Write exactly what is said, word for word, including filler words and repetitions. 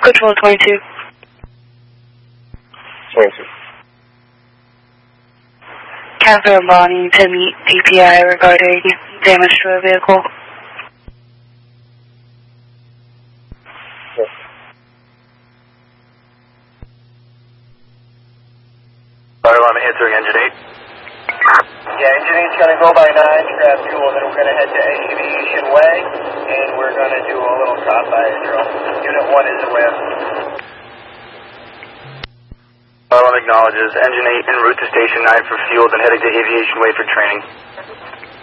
Control twenty-two. twenty-two. Catherine Bonnie to meet D P I regarding damage to a vehicle. Yes. Fire alarm answering engine eight. Yeah, engine eight's going to go by nine to grab fuel, then we're going to head to Aviation Way, and we're going to do a little stop-by drill. Unit one is aware. Fire alarm acknowledges engine eight en route to station nine for fuel, then heading to Aviation Way for training.